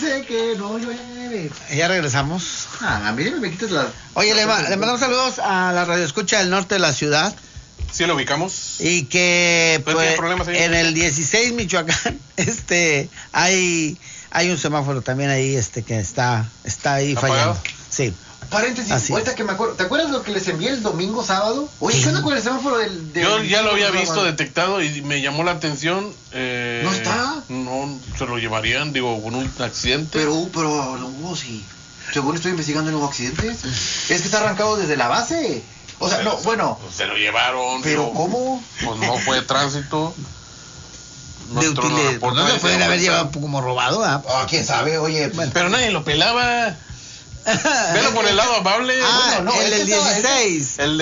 dice que no llueve. Ya regresamos. A mí me quitas la... Oye, le mandamos saludos a la radioescucha del norte de la ciudad. Sí, lo ubicamos. Y que pues, problemas ahí? En el 16 Michoacán, hay un semáforo también ahí, que está ahí ¿apagado? fallando. Sí. Paréntesis, Así ahorita es. que me acuerdo, ¿te acuerdas lo que les envié el domingo sábado? Oye, ¿qué onda con el semáforo del Yo ya lo había sábado? visto, detectado, y me llamó la atención. ¿No está? No, se lo llevarían, con un accidente. Pero no hubo, sí. Según estoy investigando, no hubo accidentes. Es que está arrancado desde la base. O sea, no, bueno. Se lo llevaron. ¿Pero cómo? Pues no fue tránsito. De útiles. No se pueden haber llevado como robado, ¿ah? ¿Quién sabe? Oye, Bueno. Pero nadie lo pelaba. Velo por el lado amable. Bueno, no, el del 16. El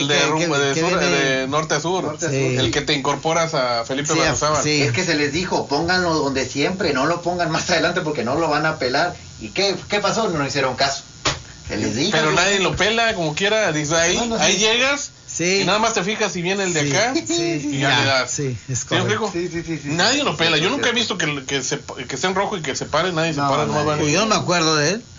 de norte a sur. Norte a sur. El que te incorporas a Felipe Barrazábal. sí. es que se les dijo, pónganlo donde siempre, no lo pongan más adelante porque no lo van a pelar. ¿Y qué pasó? No hicieron caso. Se les dijo. Pero nadie lo pela, como quiera. Dice ahí, Bueno, ahí sí. llegas. Sí. Y nada más te fijas si viene el de acá. Y ya le das. Sí, es ¿Sí me correcto. explico? Sí. Nadie lo pela. Yo nunca he visto que esté en rojo y que se pare. Nadie se para. Nomás van. Uy, yo no me acuerdo de él.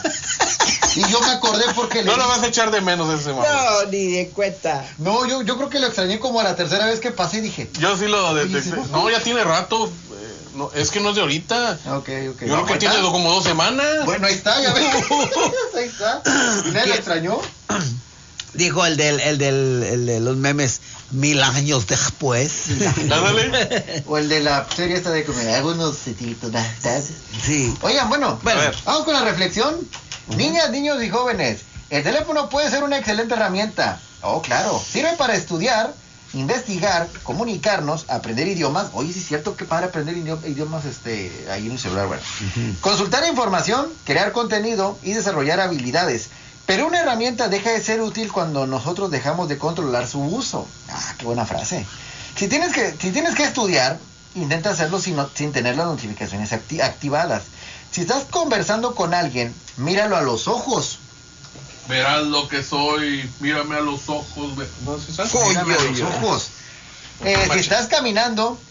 Y yo me acordé porque No lo vas a echar de menos ese semáforo. No, ni de cuenta. No, yo creo que lo extrañé como a la tercera vez que pasé y dije... Yo sí lo detecté. semáforo. No, ya tiene rato. No, es que no es de ahorita. Ok. Yo creo que tiene como 2 semanas. Bueno, ahí está, ya ves. Ahí está. ¿Y nadie lo extrañó? Dijo el de los memes 1000 años después. Ándale. O el de la serie esta de que me hago unos sititos. Sí. Oigan, bueno, A ver. vamos con la reflexión. Niñas, niños y jóvenes, el teléfono puede ser una excelente herramienta. Oh, claro. Sirve para estudiar, investigar, comunicarnos, aprender idiomas. Oye, sí es cierto, qué padre aprender idiomas ahí en el celular, bueno. Consultar información, crear contenido y desarrollar habilidades. Pero una herramienta deja de ser útil cuando nosotros dejamos de controlar su uso. Qué buena frase. Si tienes que estudiar, intenta hacerlo sin tener las notificaciones activadas. Si estás conversando con alguien, míralo a los ojos. Verás lo que soy. Mírame a los ojos. ¿No se sabe? Mírame a los ojos. Si estás caminando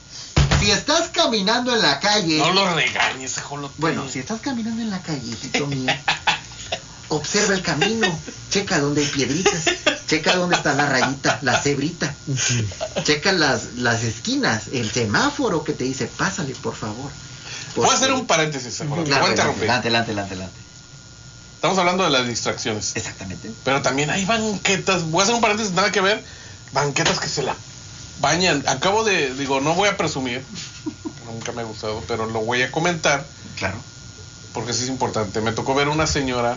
en la calle... No lo regañes, jolote. Bueno, si estás caminando en la calle, hijito mío, observa el camino, checa dónde hay piedritas, checa dónde está la rayita, la cebrita, checa las esquinas, el semáforo que te dice, pásale, por favor. Voy a hacer un paréntesis, jolote. Voy a interrumpir. Adelante. Estamos hablando de las distracciones. Exactamente. Pero también hay banquetas. Voy a hacer un paréntesis, nada que ver. Banquetas que se la bañan. No voy a presumir. Nunca me ha gustado, pero lo voy a comentar. Claro. Porque sí es importante. Me tocó ver una señora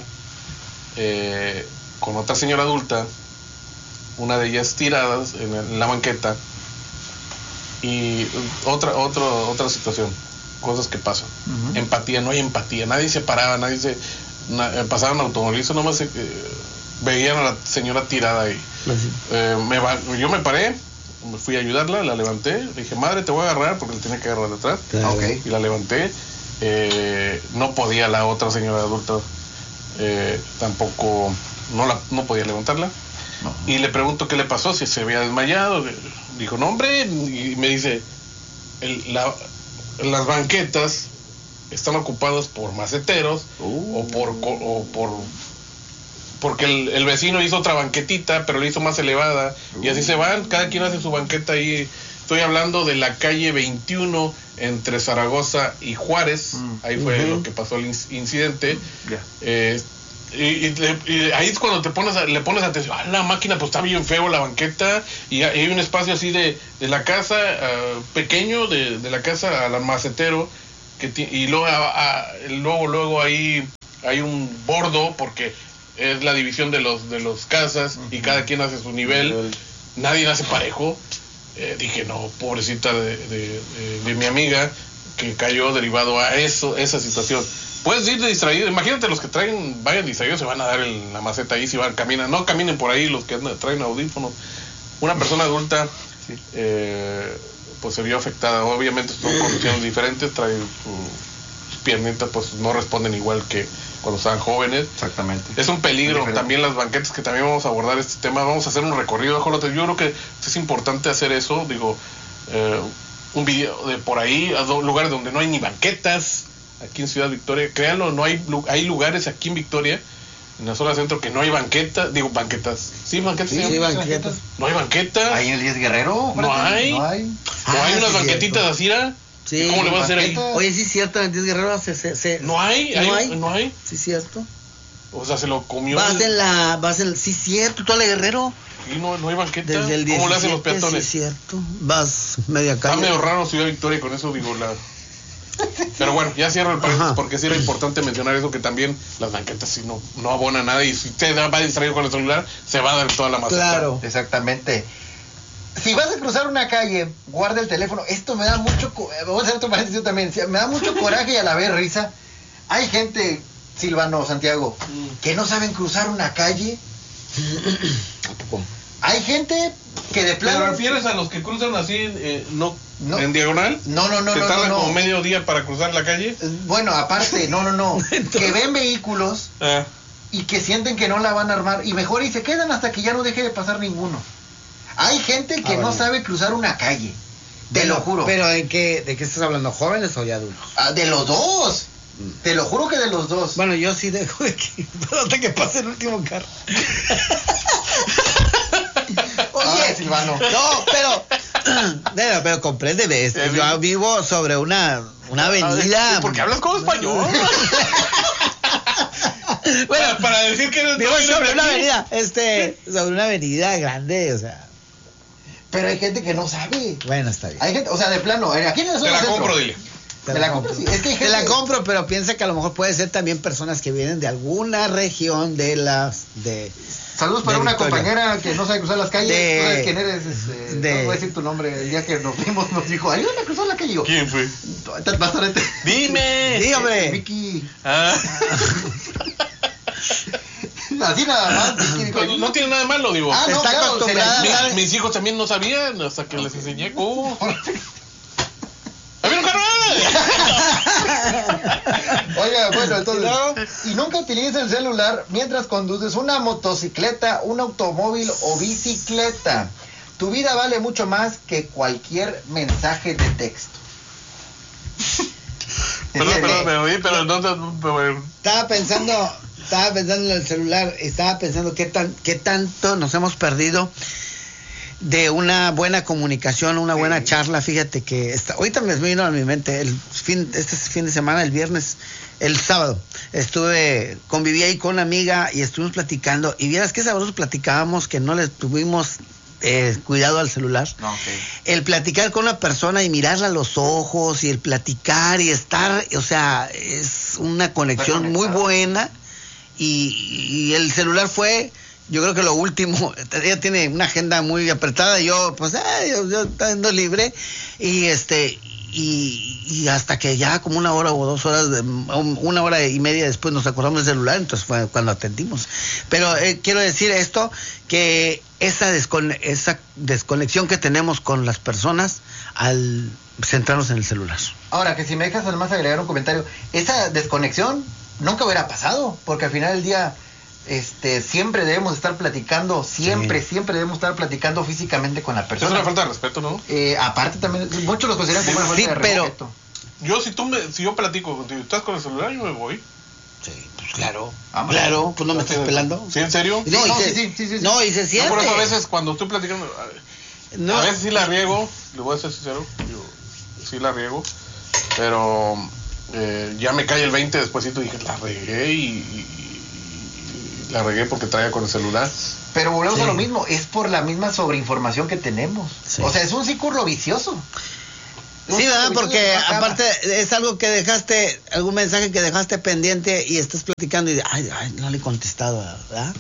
con otra señora adulta, una de ellas tiradas en la banqueta, y otra situación, cosas que pasan. Empatía, no hay empatía, nadie se paraba, pasaban automovilistas, nomás veían a la señora tirada ahí. Yo me paré, me fui a ayudarla, la levanté, le dije, madre, te voy a agarrar, porque le tenía que agarrar de atrás. Okay. Y la levanté. No podía la otra señora adulta, tampoco, no podía levantarla. No. Y le pregunto qué le pasó, si se había desmayado. Dijo, no, hombre, y me dice, las banquetas están ocupadas por maceteros porque el vecino hizo otra banquetita, pero la hizo más elevada, y así se van, cada quien hace su banqueta ahí. Estoy hablando de la calle 21 entre Zaragoza y Juárez. Ahí fue lo que pasó el incidente. Y ahí es cuando le pones atención. La máquina, pues está bien feo la banqueta, y hay un espacio así de la casa, pequeño, de la casa al macetero, y luego ahí hay un bordo, porque es la división de los casas, y cada quien hace su nivel. Nadie hace parejo. Dije, no, pobrecita de mi amiga, que cayó derivado a esa situación. Puedes ir distraído. Imagínate los que vayan distraídos, se van a dar en la maceta ahí, si caminan. No caminen por ahí los que traen audífonos. Una persona adulta, pues se vio afectada. Obviamente son condiciones diferentes, trae sus piernitas, pues no responden igual que cuando estaban jóvenes. Exactamente. Es un peligro. También las banquetas, que también vamos a abordar este tema. Vamos a hacer un recorrido. Yo creo que es importante hacer eso. Un video de por ahí, a lugares donde no hay ni banquetas, aquí en Ciudad Victoria. Créanlo, no hay lugares aquí en Victoria, en la zona centro, que no hay banquetas. Sí, banquetas. Sí, banquetas. No hay banqueta. Ahí en el 10 Guerrero. No hay. No hay. No hay unas sí, banquetitas cierto. así, ¿verdad? Sí, ¿Cómo le vas a hacer ahí? banquetas. Oye, sí es cierto, en 10 Guerrero No hay. No hay. Sí, cierto. O sea, se lo comió. Sí, cierto, tú a la Guerrero. Y no hay banqueta. Desde el 17, ¿Cómo le hacen los peatones? Sí, cierto. Vas media calle. Está medio raro Ciudad Victoria, con eso digo la... Pero bueno, ya cierro el paréntesis, Ajá. porque sí era importante mencionar eso, que también las banquetas sí no abonan nada, y si usted va a distraer con el celular, se va a dar toda la maceta. Claro. Exactamente. Si vas a cruzar una calle, guarda el teléfono. Esto me da mucho... Vamos a hacer otro paréntesis yo también. Me da mucho coraje y a la vez risa. Hay gente, Silvano, Santiago, que no saben cruzar una calle. Hay gente que de ¿Te plano... refieres a los que cruzan así, No. en diagonal? No. ¿Que tardan no. como medio día para cruzar la calle? Bueno, aparte, no. Que ven vehículos Ah, y que sienten que no la van a armar y mejor y se quedan hasta que ya no deje de pasar ninguno. Hay gente que no bueno. sabe cruzar una calle. Te lo juro. ¿Pero de qué estás hablando? ¿Jóvenes o ya adultos? De los dos. Te lo juro que de los dos. Bueno, yo sí dejo de que... hasta que pase el último carro. Oye, Silvano. No, pero compréndeme. Yo vivo sobre una avenida. ¿Por qué hablas como español? Bueno, para decir que eres... vivo sobre una avenida, sobre una avenida grande, o sea. Pero hay gente que no sabe. Bueno, está bien. Hay gente, o sea, de plano, aquí en la Te zona la centro. compro, dile. Te la compro, sí. Es que hay Te la gente- compro, pero piensa que a lo mejor puede ser también personas que vienen de alguna región de Saludos para de una Victoria. compañera que no sabe cruzar las calles. De- ¿Tú sabes quién eres? de- No voy a decir tu nombre. El día que nos vimos nos dijo, ayúdame a cruzar la calle. Y yo, ¿Quién fue? bastante. Dime. Sí, hombre. Vicky. Ah. Así nada más. Vicky dijo, Pues no tiene nada de malo, digo. Ah, no, Está claro, acostumbrada, se la- ¿sabes? Mis hijos también no sabían hasta que les enseñé cómo. ¡Había un carro! Oiga, bueno, entonces, ¿Y luego? y nunca utilices el celular mientras conduces una motocicleta, un automóvil o bicicleta. Tu vida vale mucho más que cualquier mensaje de texto. Pero no. Estaba pensando en el celular, estaba pensando qué tanto nos hemos perdido de una buena comunicación, una buena charla. Fíjate que ahorita me vino a mi mente este fin de semana, el sábado, conviví ahí con una amiga y estuvimos platicando, y vieras qué sabroso platicábamos, que no le tuvimos cuidado al celular. No, ok. El platicar con una persona y mirarla a los ojos y el platicar y estar, o sea, es una conexión muy buena, y el celular fue, yo creo que lo último. Ella tiene una agenda muy apretada, y yo pues yo ando libre, y y hasta que ya como 1 hora o 2 horas, 1 hora y media después nos acordamos del celular, entonces fue cuando atendimos. Pero quiero decir esto, que esa desconexión que tenemos con las personas al centrarnos en el celular. Ahora, que si me dejas además agregar un comentario, esa desconexión nunca hubiera pasado, porque al final del día siempre debemos estar platicando, siempre debemos estar platicando físicamente con la Es persona. una falta de respeto, ¿no? Aparte también, muchos lo consideran como una falta Sí, de pero- respeto. Yo, si yo platico contigo y estás con el celular, yo me voy. Sí, pues claro. Vamos. Claro, pues no me estás pelando. ¿Sí, en serio? No, No, y se, sí. no, y se Yo siente. por eso a veces cuando estoy platicando, No. a veces sí la riego, le voy a ser sincero, yo sí la riego, pero ya me cae el 20 despuésito, dije, la regué y la regué porque traía con el celular. Pero volvemos Sí. a lo mismo, es por la misma sobreinformación que tenemos. Sí. O sea, es un círculo vicioso. Sí, ¿verdad? Porque No acaba. aparte es algo que dejaste, algún mensaje que dejaste pendiente y estás platicando y ay, no le he contestado, ¿verdad?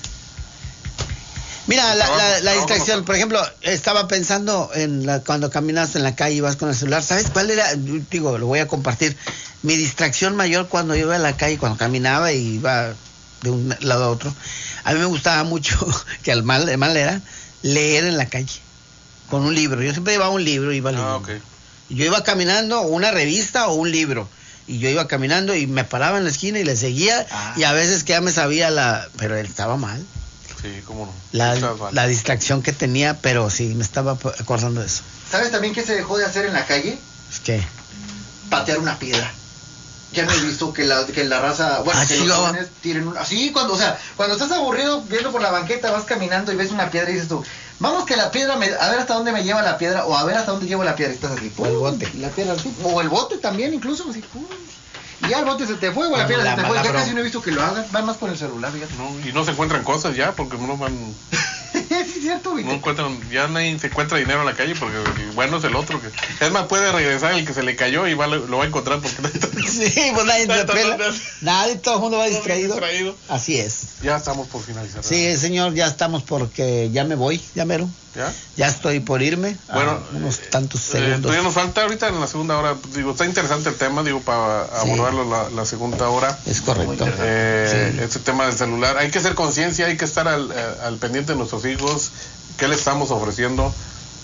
Mira, la distracción, por ejemplo, estaba pensando cuando caminas en la calle y vas con el celular, ¿sabes cuál era? Yo digo, lo voy a compartir. Mi distracción mayor cuando iba a la calle, cuando caminaba y iba de un lado a otro, a mí me gustaba mucho, que el mal era, leer en la calle, con un libro. Yo siempre llevaba un libro, iba leyendo. Ok. Yo iba caminando, una revista o un libro, y yo iba caminando y me paraba en la esquina y le seguía, y a veces que ya me sabía pero él estaba mal, Sí, cómo no. Estás mal. la distracción que tenía, pero sí, me estaba acordando de eso. ¿Sabes también qué se dejó de hacer en la calle? Es que, Patear una piedra. Ya no he visto que la raza, bueno, que los jóvenes tienen así cuando estás aburrido viendo por la banqueta, vas caminando y ves una piedra y dices tú, vamos que la piedra, a ver hasta dónde me lleva la piedra, o a ver hasta dónde llevo la piedra, y estás así, o el bote. La piedra así, o el bote también incluso, así, y ya el bote se te fue, o la piedra se te fue, ya casi no he visto que lo hagan, van más con el celular, fíjate. No, y no se encuentran cosas ya, porque no van... Sí, es cierto, no encuentran, ya nadie se encuentra dinero en la calle, porque bueno es el otro, que es más, puede regresar el que se le cayó y lo va a encontrar, porque... Sí, pues nadie se pela, nadie, todo el mundo va distraído. Así es. Ya estamos por finalizar. Sí, señor, ya estamos porque ya me voy, ya mero. Ya estoy por irme. Bueno, unos tantos segundos. Todavía nos falta ahorita en la segunda hora. Digo, está interesante el tema, para abordarlo la segunda hora. Es correcto. Este tema del celular. Hay que hacer conciencia, hay que estar al pendiente de nuestros hijos. ¿Qué les estamos ofreciendo?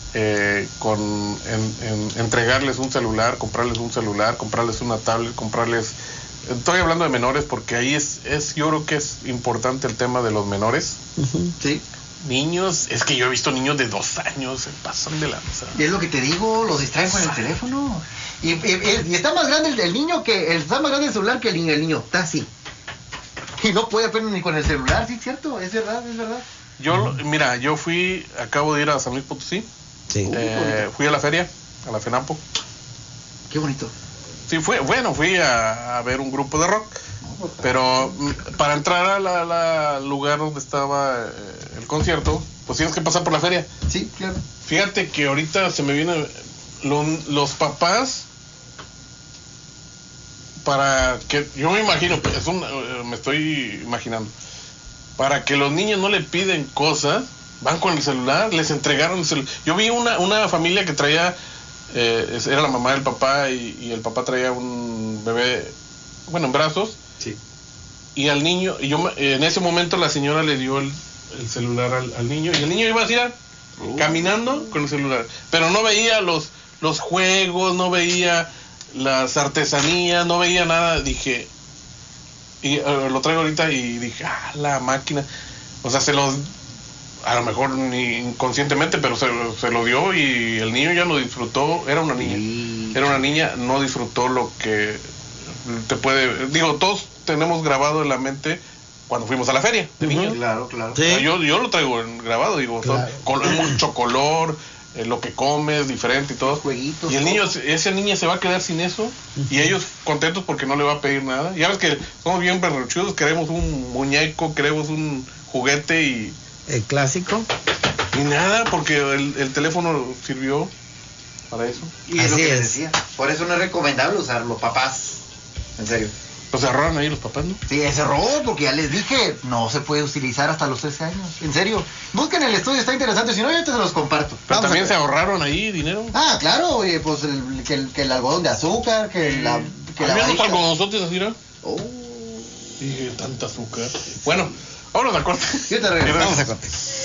Entregarles un celular, comprarles un celular, comprarles una tablet, comprarles... Estoy hablando de menores porque ahí yo creo que es importante el tema de los menores. Sí. Niños, es que yo he visto niños de 2 años, se pasan de lanza. Y es lo que te digo, los distraen con el teléfono. Y está más grande el niño está más grande el celular que el niño está así. Y no puede aprender ni con el celular, sí, cierto, es verdad. Mira, yo acabo de ir a San Luis Potosí. Sí. Fui a la feria, a la FENAPO. Qué bonito. Sí, fui a ver un grupo de rock. Pero para entrar al lugar donde estaba el concierto, pues tienes que pasar por la feria. Sí, claro. Fíjate que ahorita se me vienen los papás, para que, yo me imagino, me estoy imaginando, para que los niños no le piden cosas, van con el celular, les entregaron el celular. Yo vi una familia que traía, era la mamá del papá y el papá traía un bebé, bueno, en brazos. Sí. Y al niño, en ese momento la señora le dio el celular al niño, y el niño iba así, caminando con el celular, pero no veía los juegos, no veía las artesanías, no veía nada. Dije, y lo traigo ahorita y dije, la máquina, o sea, a lo mejor ni inconscientemente, pero se lo dio, y el niño ya lo disfrutó. Era una niña, no disfrutó lo que todos tenemos grabado en la mente cuando fuimos a la feria de niños. Claro. Sí. O sea, yo lo traigo grabado, claro. Mucho color, lo que comes diferente y todo. Jueguitos. Y ese niño se va a quedar sin eso, y ellos contentos porque no le va a pedir nada. Ya ves que somos bien berrinchudos, queremos un muñeco, queremos un juguete y... El clásico. Y nada, porque el teléfono sirvió para eso. Y es lo que les decía. Por eso no es recomendable usarlo, papás. En serio. Pues se ahorraron ahí los papás, ¿no? Sí, ese robo, porque ya les dije, no se puede utilizar hasta los 13 años. En serio. Busquen el estudio, está interesante. Si no, yo te se los comparto. Pero también se ahorraron ahí dinero. Claro, oye, pues que el algodón de azúcar, que la los algodonzotes así, ¿no? Oh. Sí, tanta azúcar. Bueno, vámonos a corte. Yo te regreso. Vamos a corte.